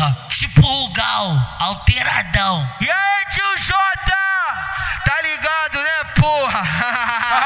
Tipo o Gal, alteradão. E aí, tio João?